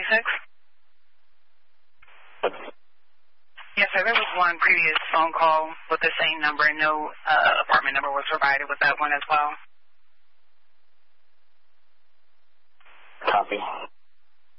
Yes, sir. There was one previous phone call with the same number and no apartment number was provided. Was that one as well?